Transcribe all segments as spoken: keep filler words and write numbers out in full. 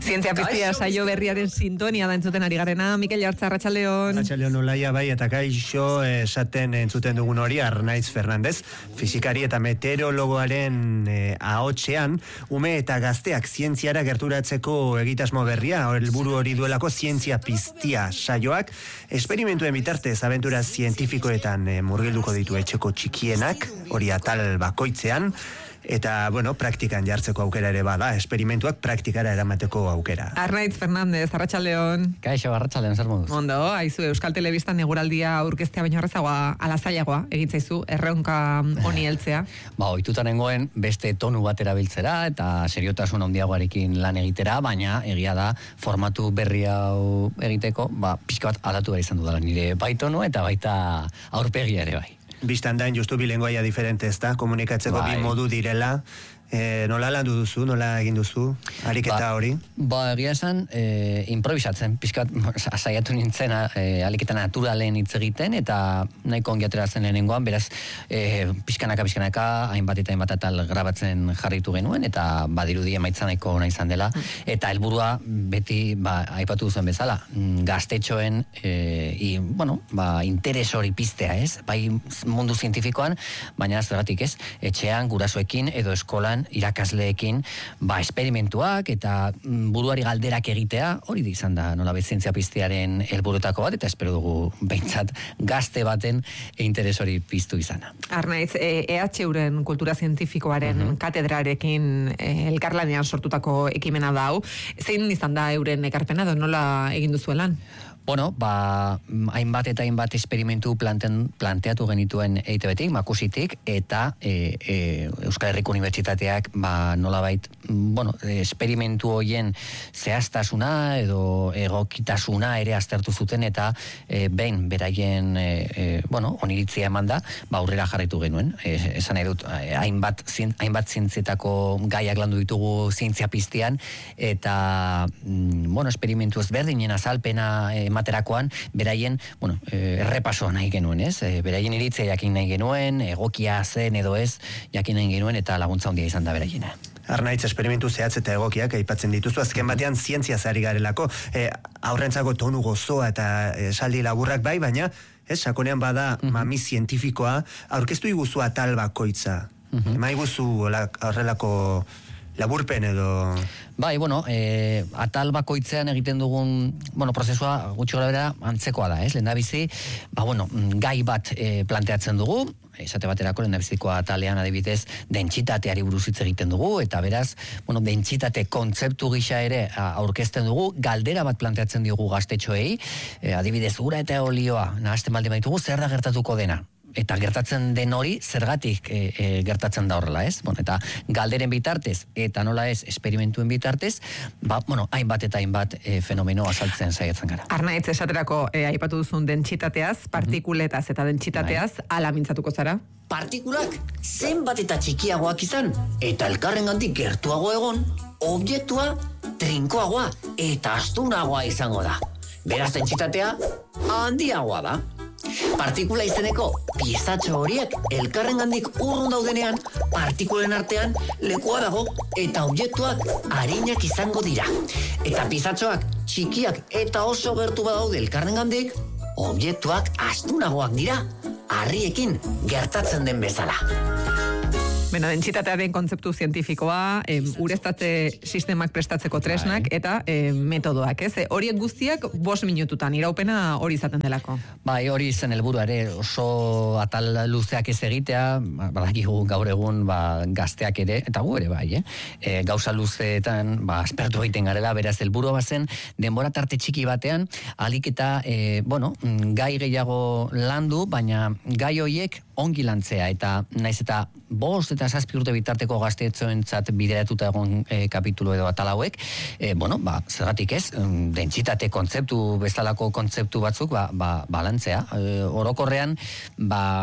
Zientzia piztia saio berriaren sintonia da entzuten ari garena. Mikel Jartza, Arratsaldeon. Arratsaldeon Olaia bai eta kaixo esaten entzuten dugun hori Arnaiz Fernandez, fisikari eta meteorologoaren eh, ahotsean, ume eta gazteak zientziara gerturatzeko egitasmo berria, helburu hori duelako zientzia piztia saioak, esperimentuen bitartez abentura zientifikoetan eh, murgilduko ditu etxeko txikienak, hori atal bakoitzean, eta, bueno, praktikan jartzeko aukera ere bada, esperimentuak praktikara eramateko aukera. Arnaiz Fernandez, Arratsaldeon. Kaixo, Arratsaldeon, zer moduz? Ondo, aizu, Euskal Telebistan eguraldia aurkeztea baino errazagoa, alazaiagoa, egitzaizu, erronka honi heltzea. Ba, ohituta nengoen beste tonu bat erabiltzera eta seriotasun handiagoarekin lan egitera, baina egia da formatu berri hau egiteko, ba, pixka bat aldatu behar izan dudala nire baitonu eta baita aurpegia ere bai. Bistan da, justu bi lengoaia diferente ez da, komunikatzeko bai. Bi modu direla, e, nola landu duzu, nola egin duzu, ariketa ba, hori? Ba, egia esan, e, improvisatzen, pixkat, saiatu nintzen, e, aliketa naturalen hitz egiten, eta nahiko ongi ateratzen lehenengoan, beraz, e, pixkanaka, pixkanaka, hainbat eta hainbat atal grabatzen jarritu genuen, eta badirudi emaitza nahiko ona izan dela, eta helburua beti, ba, aipatu duzen bezala, gaztetxoen, e, i, bueno, ba, interes hori piztea, ez? Bai mundu zientifikoan, baina zergatik ez, etxean, gurasoekin edo eskolan irakasleekin, ba, esperimentuak eta buruari galderak egitea, hori izan da nola zientzia piztearen helburutako bat, eta espero dugu behintzat gazte baten interes hori piztu izana. Arnaiz, E H Uren kultura zientifikoaren uh-huh. katedrarekin e, elkarlanean sortutako ekimena da hau. Zein izan da euren ekarpena, edo nola egin duzuelan? Bueno, ba, hainbat eta hainbat esperimentu planten, planteatu genituen E I T B-tik, Makusitik, eta e, e, Euskal Herriko Unibertsitateak ba, nolabait, bueno, esperimentu horien zehaztasuna edo egokitasuna ere aztertu zuten, eta e, behin beraien e, e, bueno, oniritzia eman da, ba, aurrera jarraitu genuen. E, esan nahi dut, hainbat, zin, hainbat zientzietako gaiak landu ditugu zientzia piztian, eta mm, bueno, esperimentu ezberdinen azalpena e, materakoan, beraien, bueno, errepasoa nahi genuen, ez? Beraien iritzea jakin nahi genuen, egokia zen edo ez, jakin nahi genuen, eta laguntza handia izan da beraiena. Arnaitz, esperimentu zehatz eta egokiak aipatzen dituzu, azken batean zientzia zari garelako, e, aurrentzako tonu gozoa eta esaldi laburrak bai, baina, ez, sakonean bada uh-huh. mami zientifikoa, aurkeztu iguzu atal bakoitza, uh-huh. ema iguzu horrelako laburpen edo... Bai, bueno, e, atal bakoitzean egiten dugun, bueno, prozesua gutxi gorabehera antzekoa da, ez? Lehendabizi, ba, bueno, gai bat e, planteatzen dugu, esate baterako lehendabiziko atalean adibidez dentsitateari buruz hitz egiten dugu, eta beraz, bueno, dentsitate kontzeptu gisa ere aurkezten dugu, galdera bat planteatzen diogu gaztetxoei, e, adibidez, ura eta olioa, nahazten baldin baitugu, zer da gertatuko dena? Eta gertatzen den hori zergatik e, e, gertatzen da horrela, ez? Bueno, eta galderen bitartez, eta nola ez, esperimentuen bitartez, ba, bueno, hainbat eta hainbat e, fenomeno azaltzen saiatzen gara. Arnaiz, esaterako, e, aipatu duzun dentsitateaz, partikuletaz eta dentsitateaz, bai. Ala mintzatuko zara? Partikulak zenbat eta txikiagoak izan, eta elkarrengandik gertuago egon, objektua trinkoagoa eta astunagoa izango da. Beraz, dentsitatea handiagoa da. Partikula izeneko piezatxo horiek elkarrengandik urrun daudenean, partikulen artean lekua dago eta objektuak arinak izango dira. Eta piezatxoak txikiak eta oso gertu badaude elkarrengandik, objektuak astunagoak dira, harriekin gertatzen den bezala. Beno, dentsitatearen kontzeptu zientifikoa, em, ureztatze sistemak prestatzeko tresnak, bai. Eta em, metodoak, ez? Horiek guztiak bost minututan, iraupena hori izaten delako. Bai, hori zen helburua ere, oso atal luzeak ez egitea, badakigu gaur egun ba, gazteak ere, eta gu ere bai, eh? E, gauza luzeetan, ba, aspertu egiten garela, beraz, helburua bazen, denbora tarte txiki batean, alik eta, e, bueno, gai gehiago landu, baina gai horiek ongi lantzea, eta naiz eta bost eta zazpi urte bitarteko gaztetxoentzat bideratuta egon e, kapitulu edo atal hauek, e, bueno, ba, zergatik ez, dentsitate kontzeptu, bezalako kontzeptu batzuk, ba, ba, balantzea. E, orokorrean, ba,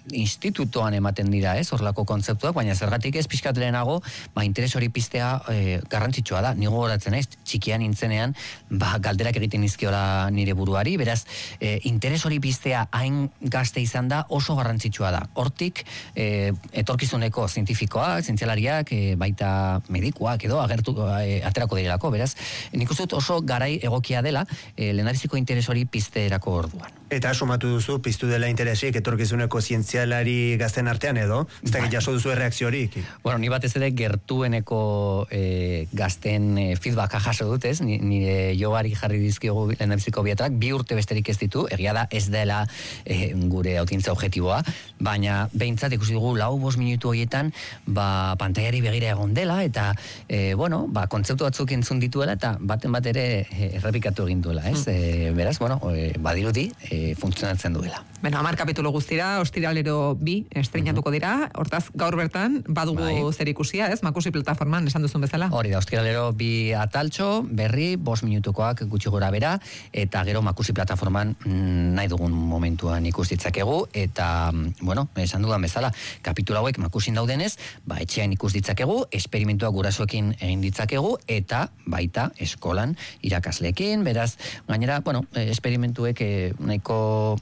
institutoan ematen dira, ez, horlako kontzeptuak, baina zergatik ez pixkat lehenago, ba, interes hori piztea e, garrantzitsua da. Nigo goratzen naiz, txikian nintzenean, ba, galderak egiten izkiola nire buruari, beraz, e, interes hori piztea hain gazte izan da oso garrantzitsua da. Hortik, e, etorkizuneko zientifikoak, zientzialariak, e, baita medikuak edo agertu e, aterako direlako, beraz, nik uste dut oso garai egokia dela, e, lehendabiziko interes hori pizteerako orduan. Eta sumatu duzu, piztu dela interesik, etorkizuneko zientzialari gazten artean edo? Ez da, jaso duzu erreakziorik? Bueno, ni batez ere gertueneko e, gazten e, feedbacka jaso dut, ez? Nire jogari jarri dizkiogu lehendabiziko biatak, bi urte besterik ez ditu, egia da ez dela e, gure autintza objektiboa, baina behintzat ikusi dugu lau bost minutu horietan, ba, pantaiari begira egon dela, eta, e, bueno, ba, kontzeptu batzuk entzun dituela, eta baten bat ere e, errepikatu egin duela, ez? Mm. E, beraz, bueno, e, badirudi, e, funtzionatzen duela. Bueno, hamar kapitulu guztira, ostiralero bi estreinatuko dira, hortaz gaur bertan badugu bai. Zer ikusia, ez? Makusi plataforman esan duzun bezala. Hori da, ostiralero bi ataltxo, berri, bost minutukoak gutxi gora bera, eta gero Makusi plataforman nahi dugun momentuan ikus ditzakegu, eta, bueno, esan dudan bezala, kapitulu hauek Makusin daudenez, ba, etxean ikus ditzakegu, esperimentuak gurasoekin egin ditzakegu, eta baita eskolan irakasleekin, beraz, gainera, bueno, esperimentuek eh, nahiko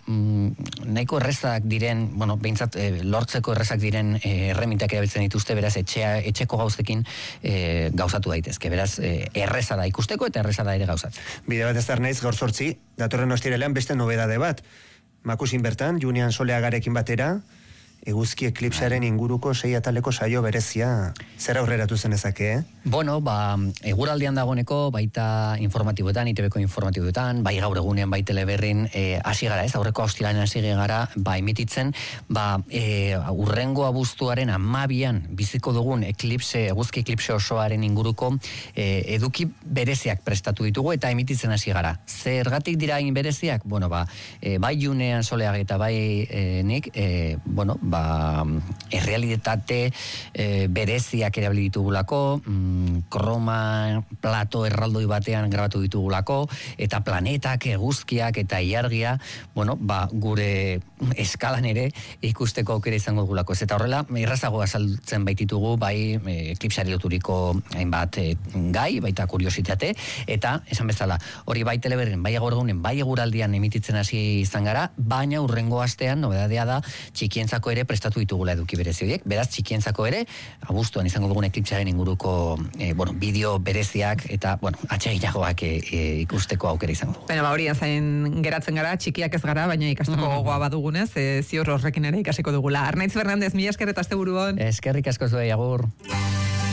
mm, nahiko errezak diren, bueno, behintzat e, lortzeko errezak diren e, erremintak erabiltzen dituzte, beraz etxea, etxeko gauzekin e, gauzatu daitezke, beraz e, erreza da ikusteko eta erreza da ere gauzatzen. Bide bat ez da naiz, gaur zortzi, datorren ostiralean beste nobedade bat. Makusin bertan, Junian Soleagarekin batera, eguzki eklipsaren inguruko sei ataleko saio berezia, zer aurreratu zenezake, eh? Bueno, ba, eguraldian dagoeneko, baita informatiboetan, I T Bko informatiboetan, bai gaur egunean, bai teleberrin, hasi e, gara, ez, aurreko austiraren hasi gara, ba, emititzen, ba, e, urrengo abuztuaren amabian biziko dugun eklipse, eguzki eklipse osoaren inguruko e, eduki bereziak prestatu ditugu eta emititzen hasi gara. Zergatik dira egin bereziak? Bueno, ba, e, bai Junean Soleag eta bai e, nik, e, bueno, ba, errealitate e, bereziak erabili ditugulako, mm, kroma, plato erraldoi batean grabatu ditugulako, eta planetak, eguzkiak eta ilargia, bueno, ba, gure eskalan ere ikusteko aukera izango dugulako. Eta horrela, errazago azaltzen baititugu, bai, e, eklipsari loturiko hainbat e, gai, baita kuriositate, eta, esan bezala, hori bai teleberren, bai gaur egunen, bai eguraldian emititzen hasi izan gara, baina urrengo astean, nobedadea da, txikientzako ere prestatu ditugula eduki berezi horiek, beraz txikientzako ere, abuztuan izango dugun eklipsaren inguruko e, bueno, bideo bereziak eta, bueno, atsegiagoak e, e, ikusteko aukera izango dugu. Baina, ba, hori, zain geratzen gara, txikiak ez gara, baina ikasteko mm. gogoa badugunez, e, ziur horrekin ere ikasiko dugula. Arnaitz Fernandez, mila esker eta asteburu on. Eskerrik asko zuei, agur.